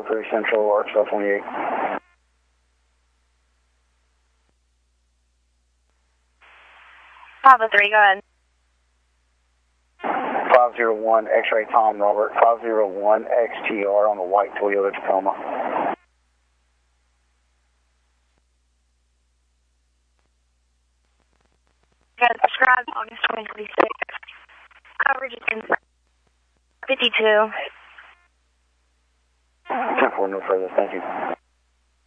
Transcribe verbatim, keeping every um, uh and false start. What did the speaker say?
three Central, Arkansas twenty-eight. five oh three, go ahead. five oh one, X-ray Tom Robert, five oh one X T R on the white Toyota Tacoma. Got it prescribed August twenty twenty-six. Coverage is in fifty-two. ten four, no further, thank you.